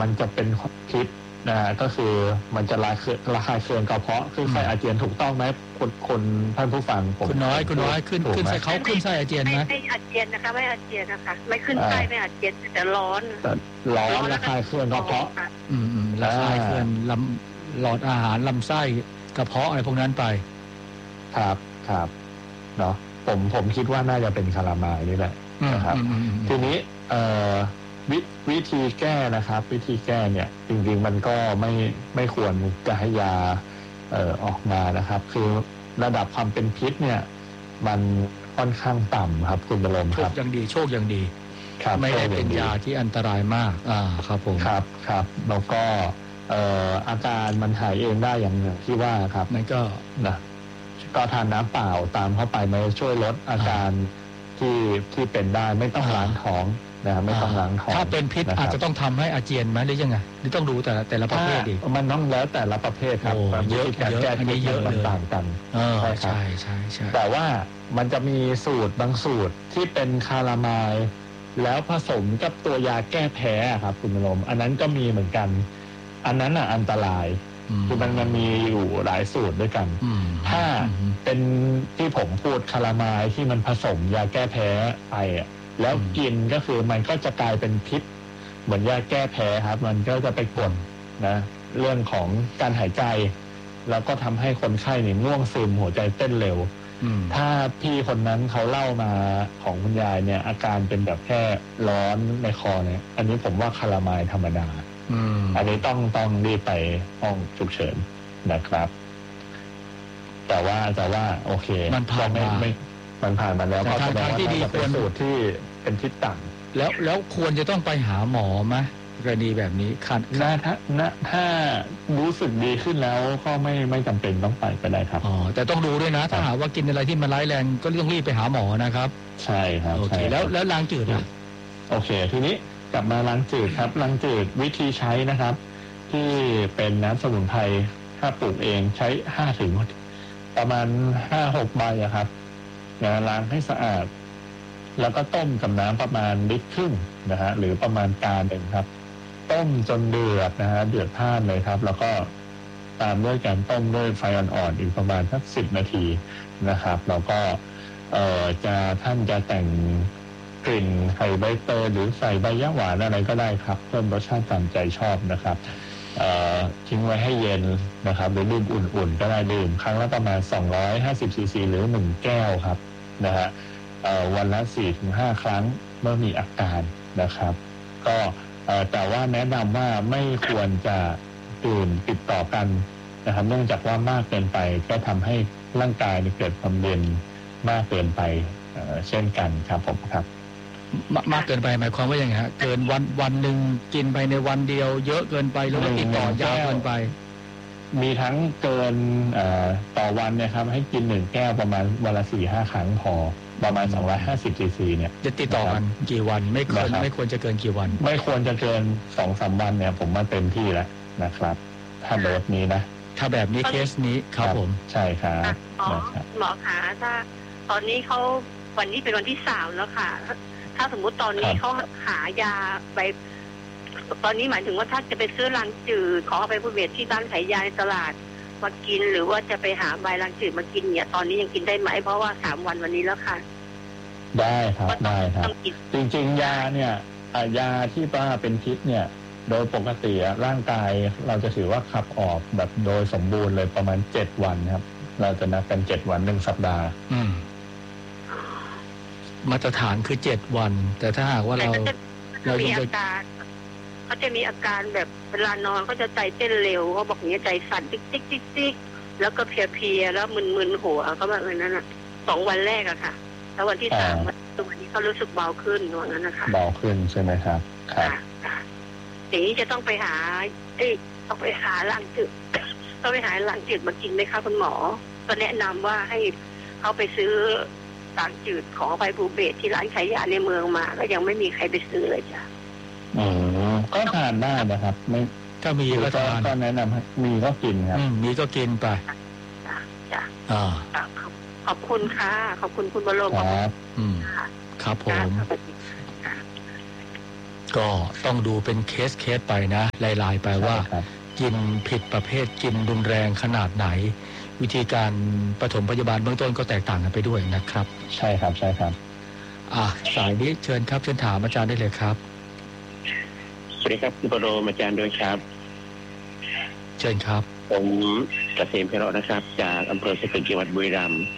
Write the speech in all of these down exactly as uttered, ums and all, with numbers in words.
มันจะเป็นพิษนะก็คือมันจะระคายระคายเคืองกระเพาะขึ้นไส้อาเจียนถูกต้องไหมคนคนท่านผู้ฟังผมคุณน้อยคุณน้อยขึ้นขึ้นไส้เขาขึ้นไส้อาเจียนไหมไม่อาเจียนนะคะไม่อาเจียนนะคะไม่ขึ้นไส้ไม่อาเจียนแต่ร้อนร้อนระคายเคืองกระเพาะอืมอืมระคายเคืองลำหลอดอาหารลำไส้กระเพาะอะไรพวกนั้นไปครับครับเนาะผมผมคิดว่าน่าจะเป็นคาราไมล์นี่แหละนะครับทีนี้เอ่อววิธีแก้นะครับวิธีแก้เนี่ยจริงๆมันก็ไม่ไม่ควรจะให้ยาเอ่อออกมานะครับคือระดับความเป็นพิษเนี่ยมันค่อนข้างต่ำครับคุณบรมครับโชคยังดีโชคยังดีไม่ได้เป็นยาที่อันตรายมากอ่าครับผมครับครับแล้วก็เอ่ออาการมันหายเองได้อย่างอย่างที่ว่าครับนั่นก็นะก็ทานน้ำเปล่าตามเข้าไปมันช่วยลดอาการที่ที่เป็นได้ไม่ต้องล้างท้องนะไม่ต้องล้างท้องถ้าเป็นพิษอาจจะต้องทำให้อาเจียนไหมหรือยังไงหรือต้องดูแต่แต่ละประเภทดิมันต้องแล้วแต่ละประเภทครับเยอะการแก้อันนี้เยอะเลยต่างกันใช่ใช่ใช่ใช่แต่ว่ามันจะมีสูตรบางสูตรที่เป็นคาราไมล์แล้วผสมกับตัวยาแก้แพ้ครับคุณลมอันนั้นก็มีเหมือนกันอันนั้นอ่ะอันตรายคือมันมันมีอยู่หลายสูตรด้วยกันถ้าเป็นที่ผมพูดคาราไมล์ที่มันผสมยาแก้แพ้ไปอ่ะแล้วกินก็คือมันก็จะกลายเป็นพิษเหมือนยาแก้แพ้ครับมันก็จะไปกดนะเรื่องของการหายใจแล้วก็ทำให้คนไข้เนี่ยง่วงซึมหัวใจเต้นเร็วถ้าพี่คนนั้นเขาเล่ามาของคุณยายเนี่ยอาการเป็นแบบแค่ร้อนในคอเนี่ยอันนี้ผมว่าคาราไมล์ธรรมดาอันนี้ต้องต้องรีบไปห้องฉุกเฉินนะครับแต่ว่าแต่ว่าโอเคมันผ่านมามันผ่านมาแล้วก็แสดงว่าน่าจะเป็นสูตรที่เป็นทิศต่ำแล้วแล้วควรจะต้องไปหาหมอไหมกรณีแบบนี้คันถ้าถ้ารู้สึกดีขึ้นแล้วก็ไม่ไม่จำเป็นต้องไปก็ได้ครับอ๋อแต่ต้องดูด้วยนะถ้าหากว่ากินอะไรที่มันร้ายแรงก็ต้องรีบไปหาหมอนะครับใช่ครับโอเคแล้วแล้วล้างจืดอ่ะโอเคทีนี้กลับมาล้างจืดครับล้างจืดวิธีใช้นะครับที่เป็นน้ำสมุนไพรถ้าปลูกเองใช้ห้าถึงประมาณห้าหกใบอะครับนะล้างให้สะอาดแล้วก็ต้มกับน้ำประมาณลิตรครึ่งนะฮะหรือประมาณกาหนึ่งครับต้มจนเดือดนะฮะเดือดพล่านเลยครับแล้วก็ตามด้วยการต้มด้วยไฟอ่อนๆอีกประมาณสักสิบนาทีนะครับแล้วก็เอ่อจะท่านจะแต่งกลิ่นไข่ใบเตยหรือใส่ใบยะหวานอะไรก็ได้ครับเพิ่มรสชาติตามใจชอบนะครับทิ้งไว้ให้เย็นนะครับหรือดื่มอุ่นๆก็ได้ดื่มครั้งละประมาณสองร้อยห้าสิบซีซีหรือหนึ่งแก้วครับนะฮะวันละ สี่ถึงห้า ครั้งเมื่อมีอาการนะครับก็แต่ว่าแนะนำว่าไม่ควรจะดื่มติดต่อกันนะครับเนื่องจากว่ามากเกินไปก็ทำให้ร่างกายเกิดความเย็นมากเกินไปเช่นกันครับผมครับมากเกินไปหมายความว่าอย่างไรฮะเกินวันวันหนึ่งกินไปในวันเดียวเยอะเกินไปหรือว่าติดต่อยาวเกินไปมีทั้งเกินต่อวันนะครับให้กินหนึ่งแก้วประมาณวันละสี่ห้าครั้งพอประมาณสองร้อยห้าสิบซีซีเนี่ยจะติดต่อกันกี่วันไม่ควรไม่ควรจะเกินกี่วันไม่ควรจะเกินสองสามวันเนี่ยผมมาเต็มที่แล้วนะครับถ้าโดสนี้นะถ้าแบบนี้เคสนี้ครับผมใช่ครับหมอหมอคะถ้าตอนนี้เขาวันนี้เป็นวันที่สามแล้วค่ะถ้าสมมุติตอนนี้เขาหายาไปตอนนี้หมายถึงว่าถ้าจะไปซื้อล้างจืดขอเอาไปผู้เวทที่ร้านขายยาในตลาดมากินหรือว่าจะไปหาใบล้างจืดมากินเนี่ยตอนนี้ยังกินได้ไหมเพราะว่าสามวันวันนี้แล้วค่ะได้ครับได้ครับจริงๆยาเนี่ยยาที่ว่าเป็นพิษเนี่ยโดยปกติร่างกายเราจะถือว่าขับออกแบบโดยสมบูรณ์เลยประมาณเจ็ดวันครับเราจะนับกันเจ็ดวันหนึ่งสัปดาห์มาตรฐานคือเจ็ดวันแต่ถ้าหากว่าเราเรามีอาการเขาจะมีอาการแบบเวลานอนเขาจะใจเต้นเร็วเขาบอกอย่างนี้ใจสั่นติ๊กติ๊กติ๊กติ๊กแล้วก็เพลียๆแล้วมึนๆหัวเขาแบบนั้นอ่ะสองวันแรกอะค่ะแล้ววันที่สามวันนี้เขารู้สึกเบาขึ้นวันนั้นนะคะเบาขึ้นใช่ไหมครับค่ะอย่างนี้จะต้องไปหาเอ้ยต้องไปหาล้างจืดต้องไปหาล้างจืดมากินไหมคะคุณหมอก็แนะนำว่าให้เขาไปซื้อล้างจืดขอไปภูเบศที่ร้านขายยาในเมืองมาก็ยังไม่มีใครไปซื้อเลยจ้ะอืมก็ทานได้นะครับไม่ถ้ามีก็ทานก็แนะนำให้มีก็กินครับมีก็กินไปจ้ะจ้ะอ่าขอบคุณค่ะขอบคุณคุณบรมครับอืมครับผมก็ต้องดูเป็นเคสเคสไปนะลายๆไปว่ากินผิดประเภทกินรุนแรงขนาดไหนวิธีการปฐมพยาบาลเบื้องต้นก็แตกต่างกันไปด้วยนะครับใช่ครับใช่ครับอ่ะสายนี้เชิญครับเชิญถามอาจารย์ได้เลยครับสวัสดีครับคุณปโรมอาจารย์ด้วยครับเชิญครับผมเกษมเพโรนะครับจากอำเภอสตึกจังหวัดบุรีรัมย์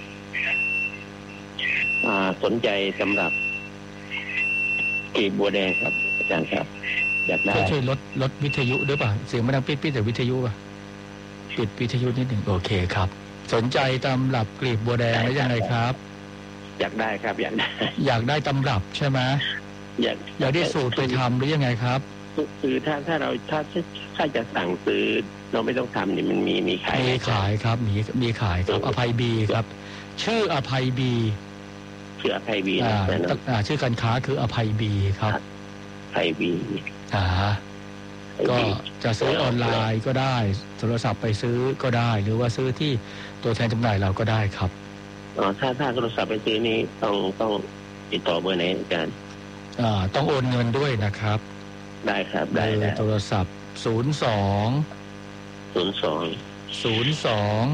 สนใจสำหรับกลีบบัวแดงครับอาจารย์ครับอยากได้ช่วยลดลดวิทยุด้วยป่ะเสียงมันดังปิดปิดแต่วิทยุป่ะปิดวิทยุนิดหนึ่งโอเคครับสนใจตำรับกลีบบัวแดงหรือยังไงครับอยากได้ครับอยากได้อยากได้ตำรับใช่ไหมอยากอยากได้สูตรไปทำหรือยังไงครับคือถ้าถ้าเราถ้าถ้าจะสั่งซื้อเราไม่ต้องทำนี่มันมีมีขายมีขายครับมีมีขายครับอภัยบีครับชื่ออภัยบีชื่ออภัยบีนะชื่อการค้าคืออภัยบีครับอภัยบีอ่าก็จะซื้อออนไลน์ก็ได้โทรศัพท์ไปซื้อก็ได้หรือว่าซื้อที่ตัวแทนจำหน่ายเราก็ได้ครับอ๋อถ้าถ้าโทรศัพท์ไปซื้อนี่ต้องต้องติดต่อเบอร์ไหนอาจารย์อ่าต้องโอนเงินด้วยนะครับได้ครับได้โทรศัพท์ศูนย์สองศูนย์สองศูนย์สอง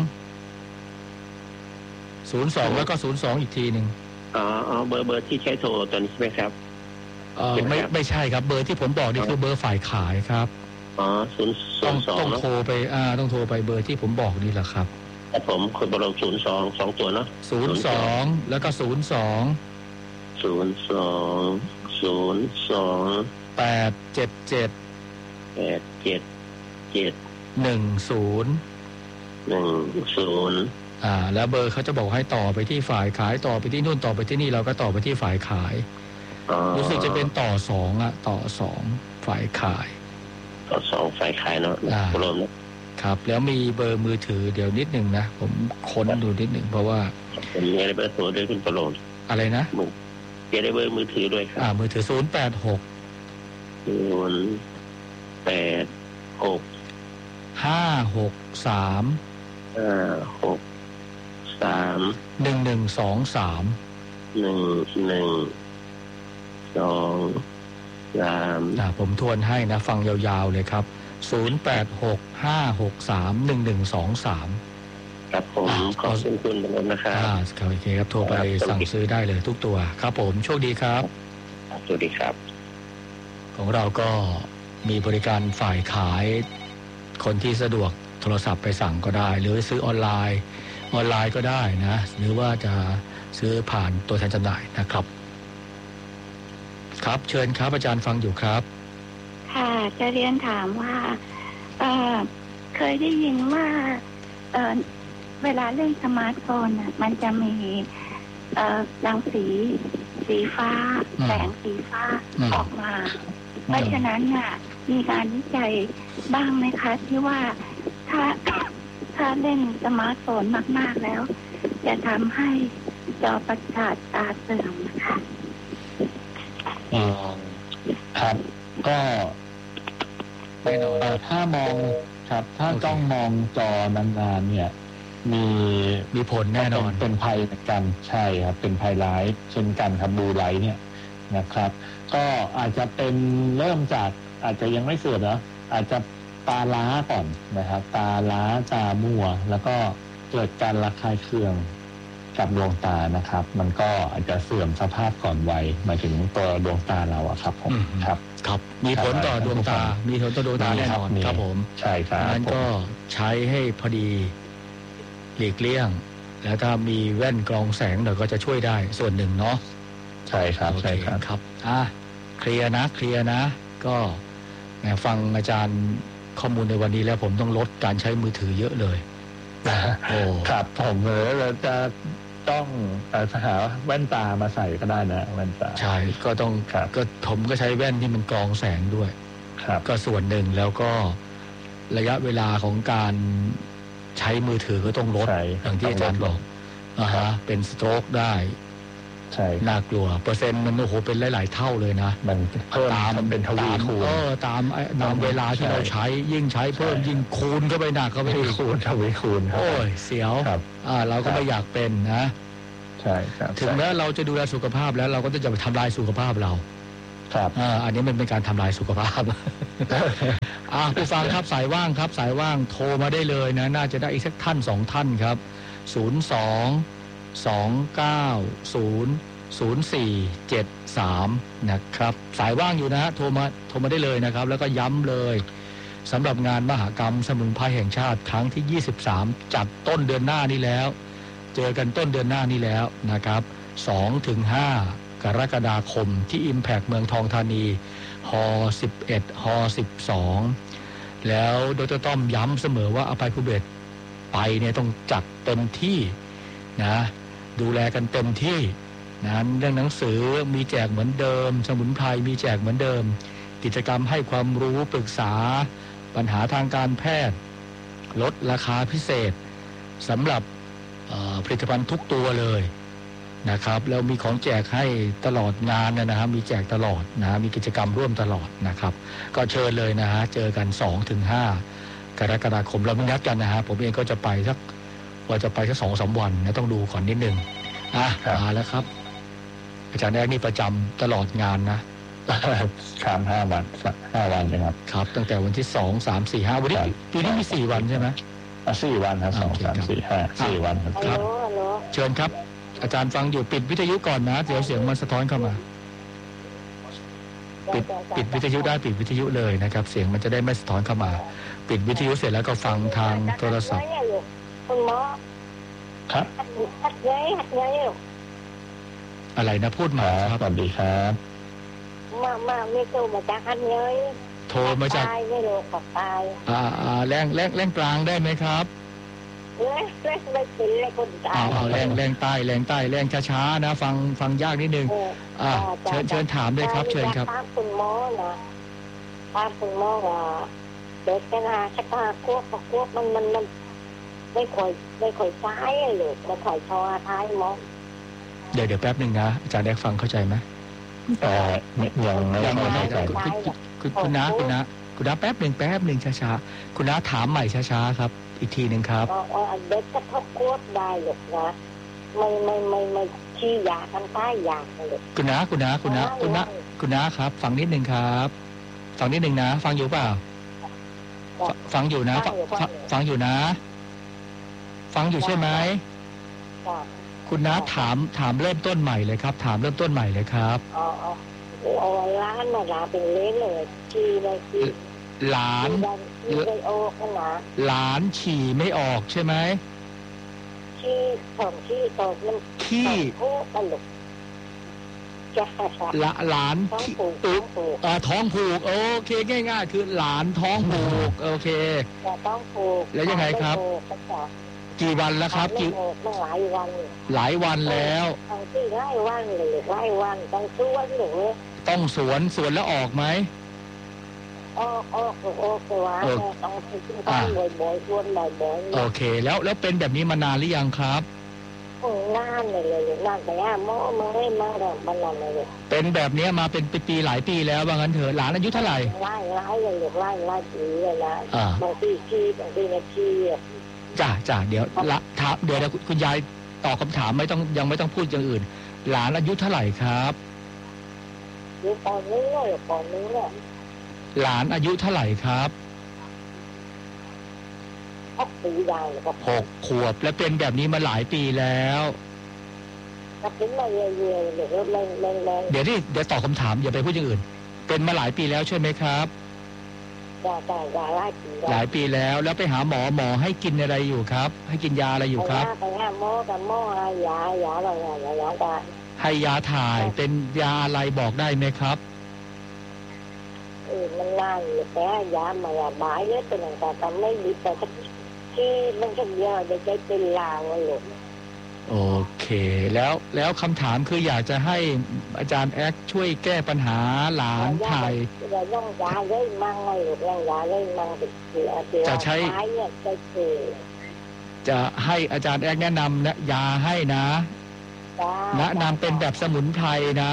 ศูนย์สองแล้วก็ศูนย์สองอีกทีหนึ่งอ๋ออ๋อเบอร์เบอร์ที่ใช้โทรตอนนี้ใช่ไหมครับเออไม่ไม่ใช่ครับเบอร์ที่ผมบอกนี่คือเบอร์ฝ่ายขายครับอ๋อศูนย์ต้องสองต้องโทรไปอ่าต้องโทรไปเบอร์ที่ผมบอกนี่แหละครับแต่ผมคุณบรมศูนย์สองสองตัวเนาะศูนย์สองแล้วก็ศูนย์สองศูนย์สองศูนย์สองแปดเจ็ดเจ็ดแปดเจ็ดเจ็ดหนึ่งศูนย์หนึ่งศูนย์อ่าแล้วเบอร์เขาจะบอกให้ต่อไปที่ฝ่ายขายต่อไปที่นู่นต่อไปที่นี่เราก็ต่อไปที่ฝ่ายขายรู้สึกจะเป็นต่อสองอะต่อสองฝ่ายขายต่อสองฝ่ายขายเนาะรวมครับแล้วมีเบอร์มือถือเดี๋ยวนิดหนึ่งนะผมค้นดูนิดหนึ่งเพราะว่าผมมีอะไรเบอร์โทรด้วยคุณปโรมอะไรนะมีอะไรเบอร์มือถือด้วยครับอ่ามือถือศูนย์แปดหกศูนย์แปดหกห้าหกสามห้าหกสามหนึ่งหนึ่งสองสามหนึ่งหนึ่งสองสามอ่าผมทวนให้นะฟังยาวๆเลยครับศูนย์แปดหกห้าหกสามหนึ่งหนึ่งสองสามครับผมขอบคุณคุณบรมนะครับอ่าโอเคครับโทรไปสั่งซื้อได้เลยทุกตัวครับผมโชคดีครับสวัสดีครับของเราก็มีบริการฝ่ายขายคนที่สะดวกโทรศัพท์ไปสั่งก็ได้หรือซื้อออนไลน์ออนไลน์ก็ได้นะหรือว่าจะซื้อผ่านตัวแทนจำหน่ายนะครับครับเชิญครับอาจารย์ฟังอยู่ครับค่ะจะเรียนถามว่าเอ่อเคยได้ยินว่าเอ่อเวลาเล่นสมาร์ทโฟนน่ะมันจะมีเอ่อรังสีสีฟ้าแสงสีฟ้าออกมาเพราะฉะนั้นน่ะมีการวิจัยบ้างไหมคะที่ว่าถ้าถ้าเล่นสมาร์ทโฟนมากๆแล้วจะทำให้จอประสาทตาเสื่อมนะคะอืมครับก็แน่นอนถ้ามองครับถ้าจ้องมองจอนานๆเนี่ยมีมีผลแน่นอนเป็นภัยเหมือนกันใช่ครับเป็นภัยร้ายเช่นกันครับบลูไลท์เนี่ยนะครับก็อาจจะเป็นเริ่มจากอาจจะยังไม่เสื่อมนะอาจจะตาล้าก่อนนะครับตาล้าตามั่วแล้วก็เกิดการระคายเคืองกับดวงตานะครับมันก็อาจจะเสื่อมสภาพก่อนวัยหมายถึงตัวดวงตาเราอะครับผมครับครับมีผลต่อดวงตามีผลต่อดวงตาแน่นอนครับผมใช่ครับนั้นก็ใช้ให้พอดีหลีกเลี่ยงแล้วถ้ามีแว่นกรองแสงเดี๋ยวก็จะช่วยได้ส่วนหนึ่งเนาะใช่ครับใช่ครับครับอ่ะเคลียร์นะเคลียร์นะก็แหมฟังอาจารย์ข้อมูลในวันนี้แล้วผมต้องลดการใช้มือถือเยอะเลยโอ้ครับผมเลยเราจะต้องหาแว่นตามาใส่ก็ได้นะแว่นตาใช่ก็ต้องก็ผมก็ใช้แว่นที่มันกรองแสงด้วยครับก็ส่วนหนึ่งแล้วก็ระยะเวลาของการใช้มือถือก็ต้องลดอย่างที่อาจารย์บอกอ่าฮะเป็นสโตรกได้ใช่น่ากลัวเปอร์เซ็นต์มันโอ้โหเป็นหลายๆเท่าเลยนะมันเพิ่มตามเป็นทวีคูณเออตามตามเวลาที่เราใช้ยิ่งใช้เพิ่มยิ่งคูณเข้าไปหนักเข้าไปคูณทวีคูณโอ้ยเสียวอ่าเราก็ไม่อยากเป็นนะใช่ครับถึงแม้เราจะดูแลสุขภาพแล้วเราก็จะไปทำลายสุขภาพเราครับอ่าอันนี้มันเป็นการทำลายสุขภาพ อ่าผู้ฟังครับสายว่างครับสายว่างโทรมาได้เลยนะน่าจะได้อีกสักท่านสองท่านครับศูนย์ สอง สอง เก้า ศูนย์ ศูนย์ สี่ เจ็ด สามนะครับสายว่างอยู่นะฮะโทรมาโทรมาได้เลยนะครับแล้วก็ย้ำเลยสำหรับงานมหกรรมสมุนไพรแห่งชาติครั้งที่ยี่สิบสามจัดต้นเดือนหน้านี้แล้วเจอกันต้นเดือนหน้านี้แล้วนะครับสองถึงห้ากรกฎาคมที่ Impact เมืองทองธานีฮสิบเอ็ดฮสิบสองแล้วดร.ต้อมย้ำเสมอว่าอภัยภูเบศรไปเนี่ยต้องจัดเต็มที่นะดูแลกันเต็มที่นะเรื่องหนังสือมีแจกเหมือนเดิมสมุนไพรมีแจกเหมือนเดิมกิจกรรมให้ความรู้ปรึกษาปัญหาทางการแพทย์ลดราคาพิเศษสำหรับผลิตภัณฑ์ทุกตัวเลยนะครับแล้วมีของแจกให้ตลอดงานนะฮะมีแจกตลอดนะมีกิจกรรมร่วมตลอดนะครับก็เชิญเลยนะฮะเจอกัน สองถึงห้า กรกฎาคมเราไม่นัดกันนะฮะผมเองก็จะไปสักว่าจะไปสัก สองสาม วันนะต้องดูก่อนนิดนึงอ่ะมาแล้วครับอาจารย์แรกนี่ประจำตลอดงานนะข้ามห้าวันห้าวันนะครับครับตั้งแต่วันที่สองสามสี่ห้าวันนี้ปีนี้มีสี่วันใช่ไหมอ่ะสี่วันครับสองสามสี่ห้าสี่วันครับครับเชิญครับอาจารย์ฟังอยู่ปิดวิทยุก่อนนะเดี๋ยวเสียงมันสะท้อนเข้ามาปิดปิดวิทยุได้ปิดวิทยุเลยนะครับเสียงมันจะได้ไม่สะท้อนเข้ามาปิดวิทยุเสร็จแล้วก็ฟังทางโทรศัพท์คุณหมอครับหัดเย้ยหัดเย้ยอะไรนะพูดมาครับสวัสดีครับมามาไม่โทรมาจากหัดเย้ยโทรมาจากไม่รู้กับตายอ่าอ่าแรงแรงแรงกลางได้ไหมครับแรงแรงไม่ถึงเลยคนตายเอาแรงแรงใต้แรงใต้แรงช้าๆนะฟังฟังยากนิดนึงอ่าเชิญเชิญถามเลยครับเชิญครับตามคุณหมอนะตามคุณหมอว่าเด็กกันนะชักตาควบควบมันมันมันไม่ค่อยไม่ค่อยซ้ายเลยไม่ค่อยชอท้ายมองเดี๋ยวเดี๋ยวแป๊บหนึ่งนะอาจารย์ได้ฟังเข้าใจไหมเออยังยังไม่เข้าใจคุณคุณน้าคุณน้าคุณน้าแป๊บหนึ่งแป๊บหนึ่งช้าๆคุณน้าถามใหม่ช้าๆครับอีกทีหนึ่งครับเด็กก็ทบควบได้หรอกนะไม่ไม่ไม่ไม่ชี้ยากันใต้ยาเลยคุณน้าคุณน้าคุณน้าคุณน้าคุณน้าครับฟังนิดหนึ่งครับฟังนิดหนึ่งนะฟังอยู่เปล่าฟังอยู่นะฟังอยู่นะฟังอยู่ใช่ไหมคุณน้าถามถามเริ่มต้นใหม่เลยครับถามเริ่มต้นใหม่เลยครับอ๋อเอาร้านมาลาเป็นเล้งเลยชีเลยชีหลานหลานฉี่ไม่ออกใช่ไหมขี้ของขี้ตกมันขี้โอ้ตลกละหลานท้องผูกท้องผูกโอเคง่ายๆคือหลานท้องผูกโอเคท้องผูกแล้วยังไงครับกี่วันแล้วครับกี่หลายวันหลายวันแล้วต้องที่หลายวันเลยหลายวันต้องสวนหรือต้องสวนสวนแล้วออกไหมออกออกออกสวนต้องต้องบ่อยๆสวนบ่อยๆโอเคแล้วแล้วเป็นแบบนี้มานานหรือยังครับนานเลยเลยนานแต่ว่าโม่ไม่ได้มาแบบมันนานเลยเป็นแบบนี้มาเป็นปีๆหลายปีแล้วว่างั้นเถอะหลานอายุเท่าไหร่หลายหลายเลยหลายหลายปีเลยนะบางทีทีบางทีนาทีจ้าจ้าเดี๋ยวละถามเดี๋ยวคุณยายตอบคำถามไม่ต้องยังไม่ต้องพูดอย่างอื่นหลานอายุเท่าไหร่ครับอยู่ปอนนี้เลยปอนนี้เลยหลานอายุเท่าไหร่ครับหกปีได้ครับหกขวบและเป็นแบบนี้มาหลายปีแล้วเป็นมาเรื่อยๆเดี๋ยวแรงแรงเดี๋ยวที่เดี๋ยวตอบคำถามอย่าไปพูดอย่างอื่นเป็นมาหลายปีแล้วใช่ไหมครับจ้าจ้าจ้าหลายปีหลายปีแล้วแล้วไปหาหมอหมอให้กินอะไรอยู่ครับให้กินยาอะไรอยู่ครับไปหาหมอกับหมอยายาอะไรยาได้ให้ยาถ่ายเป็นยาอะไรบอกได้ไหมครับเออมันนานแต่ยามาละบายเนี่ยเป็นแต่ทำไม่ดีแต่ที่มันก็เยอะเดี๋ยวจะเป็นลาวเลยโอเคแล้วแล้วคำถามคืออยากจะให้อาจารย์แอ๊กช่วยแก้ปัญหาหลานถ่ายอย่าย่องยาเล่นมั่งเลยหรือย่องยาเล่นมั่งจะใช้จะให้อาจารย์แอ๊กแนะนำนะยาให้นะแนะนำเป็นแบบสมุนไพรนะ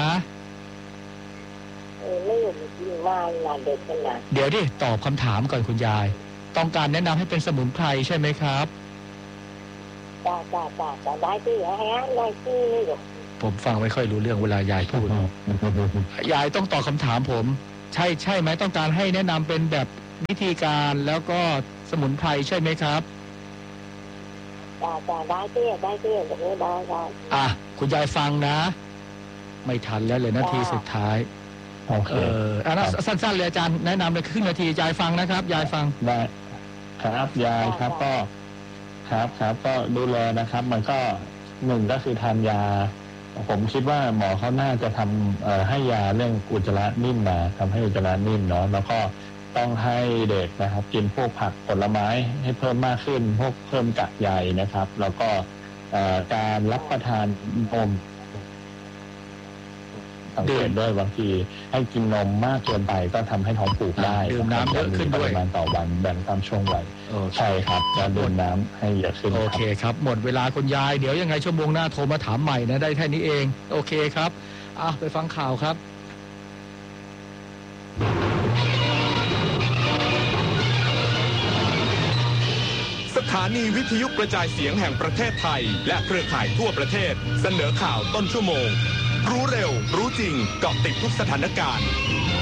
ไม่อยู่ที่ว่าเด็กนะเดี๋ยวดิตอบคำถามก่อนคุณยายต้องการแนะนำให้เป็นสมุนไพรใช่ไหมครับจ้าจ้าจ้าจ้าได้ที่แฮะได้ที่นี่หรอผมฟังไม่ค่อยรู้เรื่องเวลายายพูด ยายต้องตอบคำถามผมใช่ใช่ไหมต้องการให้แนะนำเป็นแบบวิธีการแล้วก็สมุนไพรใช่ไหมครับจ้าจ้าได้เตี้ยได้เตี้ยแบบนี้ได้ได้อ่ะคุณยายฟังนะไม่ทันแล้วเลยนาทีสุดท้ายโอเคเอออันนั้นสั้นๆเลยอาจารย์แนะนำเลยครึ่งนาทียายฟังนะครับยายฟังได้ครับยายครับก็ครับครับก็ดูแลนะครับมันก็หนึ่งก็คือทานยาผมคิดว่าหมอเขาน่าจะทำเอ่อให้ยาเรื่องอุจจาระนิ่มมาทำให้อุจจาระนิ่มเนาะแล้วก็ต้องให้เด็กนะครับกินพวกผักผลไม้ให้เพิ่มมากขึ้นพวกเพิ่มกากใยนะครับ แล้วก็การรับประทานนมสังเกตด้วยบางทีให้กินนมมากเกินไปก็ทำให้ท้องผูกได้ดื่มน้ำเยอะขึ้นด้วยปริมาณต่อวันแบ่งตามช่วงวัยใช่ครับการดื่มน้ำให้เยอะขึ้นโอเคครับหมดเวลาคุณยายเดี๋ยวยังไงชั่วโมงหน้าโทรมาถามใหม่นะได้แค่นี้เองโอเคครับอ่ะไปฟังข่าวครับสถานีวิทยุกระจายเสียงแห่งประเทศไทยและเครือข่ายทั่วประเทศเสนอข่าวต้นชั่วโมงรู้เร็วรู้จริงเกาะติดทุกสถานการณ์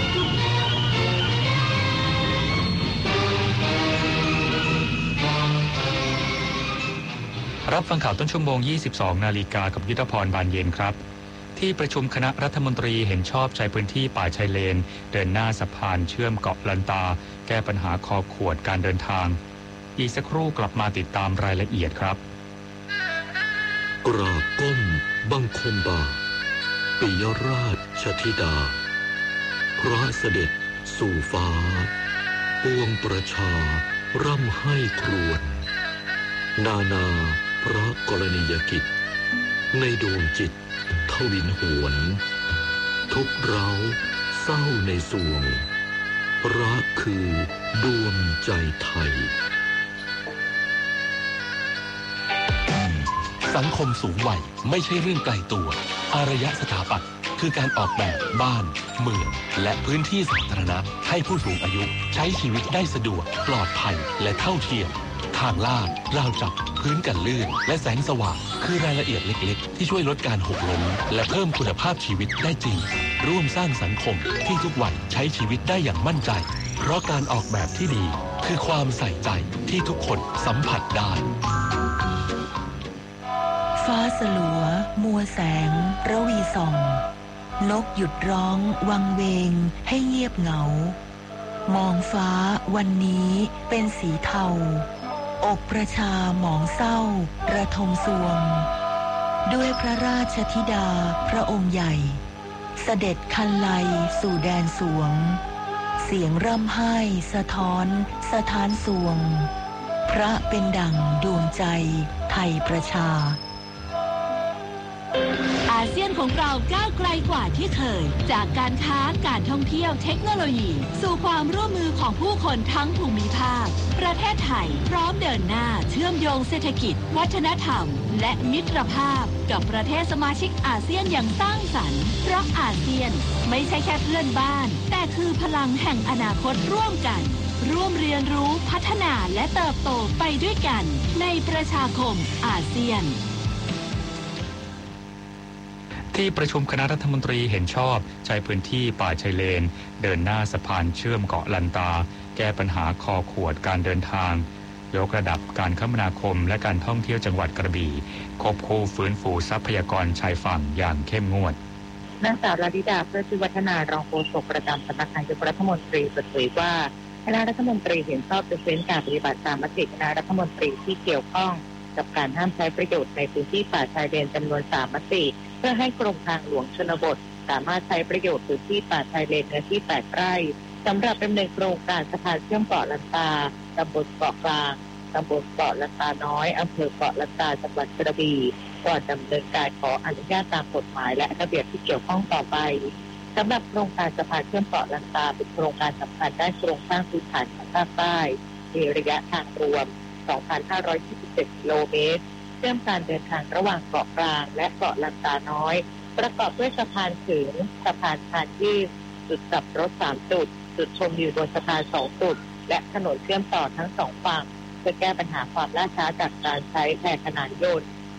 รับฟังข่าวต้นชั่วโมง ยี่สิบสอง นาฬิกากับยุทธพรบานเย็นครับที่ประชุมคณะรัฐมนตรีเห็นชอบใช้พื้นที่ป่าชายเลนเดินหน้าสะพานเชื่อมเกาะลันตาแก้ปัญหาคอขวดการเดินทางอีกสักครู่กลับมาติดตามรายละเอียดครับกราบก้มบังคมบาปิยราชธิดาพระเสด็จสู่ฟ้าปวงประชาร่ำให้ครวญนานาพระกรณียกิจในดวงจิตทวินหวนทุกเร้าเศร้าในสวงรักคือดวงใจไทยสังคมสูงวัยไม่ใช่เรื่องไกลตัวอารยสถาปัตย์คือการออกแบบบ้านเมืองและพื้นที่สาธารณะให้ผู้สูงอายุใช้ชีวิตได้สะดวกปลอดภัยและเท่าเทียมทางลาดราวจับพื้นกันลื่นและแสงสว่างคือรายละเอียดเล็กๆที่ช่วยลดการหกล้มและเพิ่มคุณภาพชีวิตได้จริงร่วมสร้างสังคมที่ทุกวัยใช้ชีวิตได้อย่างมั่นใจเพราะการออกแบบที่ดีคือความใส่ใจที่ทุกคนสัมผัสได้ฟ้าสลัวมัวแสงระวีส่องนกหยุดร้องวังเวงให้เงียบเหงามองฟ้าวันนี้เป็นสีเทาอกประชาหมองเศร้าระทมสวงด้วยพระราชธิดาพระองค์ใหญ่เสด็จคันไลสู่แดนสวงเสียงร่ำไห้สะท้อนสะท้านสวงพระเป็นดั่งดวงใจไทยประชาอาเซียนของเราก้าวไกลกว่าที่เคยจากการค้าการท่องเที่ยวเทคโนโลยีสู่ความร่วมมือของผู้คนทั้งภูมิภาคประเทศไทยพร้อมเดินหน้าเชื่อมโยงเศรษฐกิจวัฒนธรรมและมิตรภาพกับประเทศสมาชิกอาเซียนอย่างสร้างสรรค์เพราะอาเซียนไม่ใช่แค่เพื่อนบ้านแต่คือพลังแห่งอนาคตร่วมกันร่วมเรียนรู้พัฒนาและเติบโตไปด้วยกันในประชาคมอาเซียนที่ประชุมคณะรัฐมนตรีเห็นชอบใช้พื้นที่ป่าชายเลนเดินหน้าสะพานเชื่อมเกาะลันตาแก้ปัญหาคอขวดการเดินทางยกระดับการคมนาคมและการท่องเที่ยวจังหวัดกระบี่ควบคู่ฟื้นฟูทรัพยากรชายฝั่งอย่างเข้มงวดนางสาวลลิดาเพื่อชีวัฒนารองโฆษกประจำสำนักนายกรัฐมนตรีเปิดเผยว่าคณะรัฐมนตรีเห็นชอบจะเว้นการปฏิบัติตามมติคณะรัฐมนตรีที่เกี่ยวข้องกับการห้ามใช้ประโยชน์ในพื้นที่ป่าชายเลนจำนวนสามมติเพื่อให้กรมทางหลวงชนบทสามารถใช้ประโยชน์พื้นที่ป่าชายเลนเนื้อที่แปดไร่สำหรับดำเนินโครงการสะพานเชื่อมเกาะลันตาตำบลเกาะกลางตำบลเกาะลันตาน้อยอำเภอเกาะลันตาจังหวัดกระบี่ก่อนดำเนินการขออนุญาตตามกฎหมายและระเบียบที่เกี่ยวข้องต่อไปสำหรับโครงการสะพานเชื่อมเกาะลันตาเป็นโครงการสำคัญด้านโครงสร้างพื้นฐานของภาคใต้มีระยะทางรวม สองพันห้าร้อยยี่สิบเจ็ด กิโลเมตรเชื่อมการเดินทางระหว่างเกาะกลางและเกาะลันตาน้อยประกอบด้วยสะพานถึงสะพานคานยืดจุดกลับรถสามจุดจุดชมวิวบนสะพานสองจุดและถนนเชื่อมต่อทั้งสองฝั่งเพื่อแก้ปัญหาความล่าช้าจากการใช้แพขนานยนต์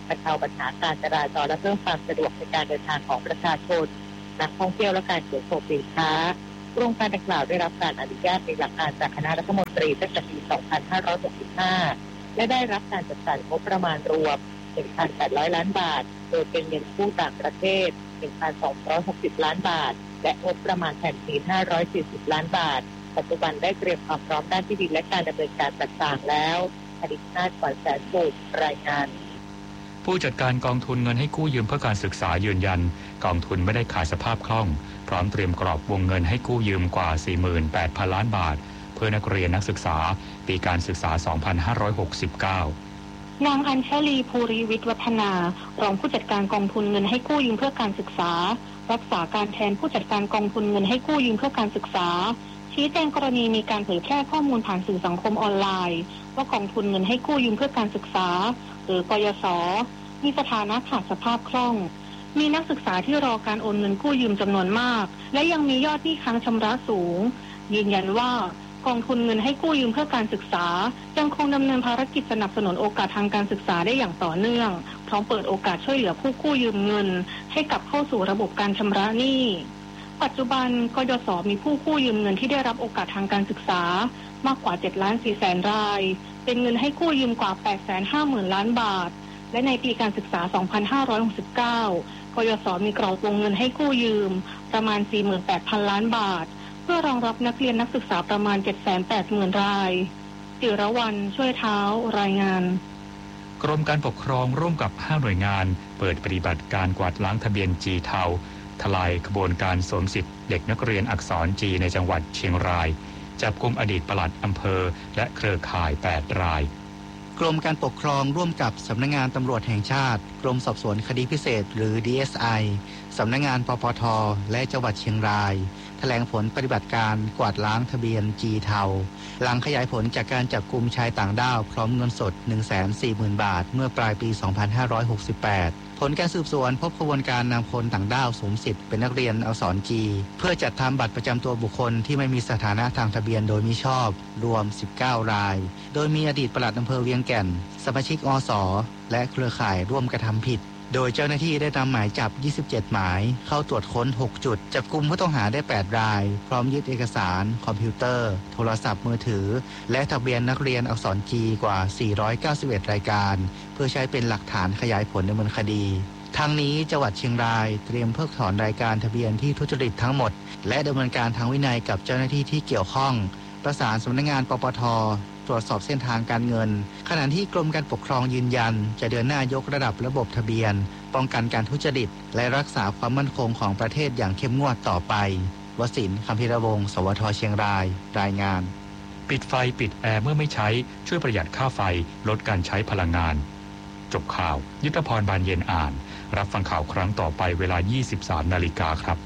บรรเทาปัญหาการจราจรและเพิ่มความสะดวกในการเดินทางของประชาชนนักท่องเที่ยวและการขนส่งสินค้าโครงการดังกล่าวได้รับการอนุญาตในหลักการจากคณะรัฐมนตรีตั้งแต่ปี สองพันห้าร้อยหกสิบห้า และได้รับการจัดสรรงบประมาณรวม หนึ่งพันแปดร้อย ล้านบาทโดยเป็นเงินกู้ต่างประเทศ หนึ่งพันสองร้อยหกสิบ ล้านบาทและงบประมาณแผ่นดินห้าร้อยสี่สิบ ล้านบาทปัจจุบันได้เตรียมความพร้อมด้านที่ดินและการดำเนินการต่างๆแล้วอดิษฐ์นาถ ขวัญแสนสุขรายงานผู้จัดการกองทุนเงินให้กู้ยืมเพื่อการศึกษายืนยันกองทุนไม่ได้ขาดสภาพคล่องพร้อมเตรียมกรอบวงเงินให้กู้ยืมกว่า สี่หมื่นแปดพัน ล้านบาทเพื่อนักเรียนนักศึกษาปีการศึกษา สองพันห้าร้อยหกสิบเก้านางอัญชลีภูริวิทย์วัฒนารองผู้จัดการกองทุนเงินให้กู้ยืมเพื่อการศึกษารักษาการแทนผู้จัดการกองทุนเงินให้กู้ยืมเพื่อการศึกษาชี้แจงกรณีมีการเผยแพร่ข้อมูลผ่านสื่อสังคมออนไลน์ว่ากองทุนเงินให้กู้ยืมเพื่อการศึกษาหรือกยศ.มีสถานะขาดสภาพคล่องมีนักศึกษาที่รอการโอนเงินกู้ยืมจำนวนมากและยังมียอดหนี้ค้างชำระสูงยืนยันว่ากองทุนเงินให้กู้ยืมเพื่อการศึกษายังคงดำเนินภารกิจสนับสนุนโอกาสทางการศึกษาได้อย่างต่อเนื่องพร้อมเปิดโอกาสช่วยเหลือผู้กู้ยืมเงินให้กลับเข้าสู่ระบบการชำระหนี้ปัจจุบันกยศ.มีผู้กู้ยืมเงินที่ได้รับโอกาสทางการศึกษามากกว่า เจ็ดล้านสี่แสน รายเป็นเงินให้กู้ยืมกว่า แปดแสนห้าหมื่น ล้านบาทและในปีการศึกษา สองพันห้าร้อยหกสิบเก้ากยศ.มีกรอบวงเงินให้กู้ยืมประมาณ สี่หมื่นแปดพัน ล้านบาทเพื่อรองรับนักเรียนนักศึกษาประมาณ เจ็ดแสนแปดหมื่น รายจิรวรรณช่วยเท้ารายงานกรมการปกครองร่วมกับห้าหน่วยงานเปิดปฏิบัติการกวาดล้างทะเบียนจีเทาทลายขบวนการสวมสิทธิ์เด็กนักเรียนอักษรจีในจังหวัดเชียงรายจับกุมอดีตปลัดอำเภอและเครือข่ายแปดรายกรมการปกครองร่วมกับสำนักงานตำรวจแห่งชาติกรมสอบสวนคดีพิเศษหรือ ดี เอส ไอ สำนักงานปปท.และจังหวัดเชียงรายแถลงผลปฏิบัติการกวาดล้างทะเบียนจีเทาหลังขยายผลจากการจับกุมชายต่างด้าวพร้อมเงินสด หนึ่งแสนสี่หมื่น บาทเมื่อปลายปี สองพันห้าร้อยหกสิบแปด ผลการสืบสวนพบขบวนการนำคนต่างด้าวสวมสิทธิ์เป็นนักเรียนอักษรจีเพื่อจัดทำบัตรประจำตัวบุคคลที่ไม่มีสถานะทางทะเบียนโดยมิชอบรวมสิบเก้ารายโดยมีอดีตปลัดอำเภอเวียงแก่นสมาชิกอส.และเครือข่ายร่วมกระทำผิดโดยเจ้าหน้าที่ได้นำหมายจับยี่สิบเจ็ดหมายเข้าตรวจค้นหกจุดจับกุมผู้ต้องหาได้แปดรายพร้อมยึดเอกสารคอมพิวเตอร์โทรศัพท์มือถือและทะเบียนนักเรียนอักษรจีกว่าสี่ร้อยเก้าสิบเอ็ดรายการเพื่อใช้เป็นหลักฐานขยายผลดำเนินคดีทางนี้จังหวัดเชียงรายเตรียมเพิกถอนรายการทะเบียนที่ทุจริตทั้งหมดและดำเนินการทางวินัยกับเจ้าหน้าที่ที่เกี่ยวข้องประสานสำนักงานปปท.ตรวจสอบเส้นทางการเงินขณะที่กรมการปกครองยืนยันจะเดินหน้ายกระดับระบบทะเบียนป้องกันการทุจริตและรักษาความมั่นคงของประเทศอย่างเข้มงวดต่อไปวสินทร์ คำพิรวงศ์ สวท.เชียงรายรายงานปิดไฟปิดแอร์เมื่อไม่ใช้ช่วยประหยัดค่าไฟลดการใช้พลังงานจบข่าวยุทธพรบานเย็นอ่านรับฟังข่าวครั้งต่อไปเวลา ยี่สิบสาม นาฬิกาครับ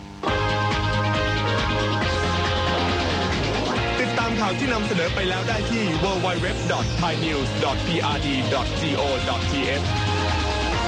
ติดตามข่าวที่นำเสนอไปแล้วได้ที่ ดับเบิลยู ดับเบิลยู ดับเบิลยู ดอท ไทยนิวส์ ดอท พี อาร์ ดี ดอท ซี โอ ดอท ที เอช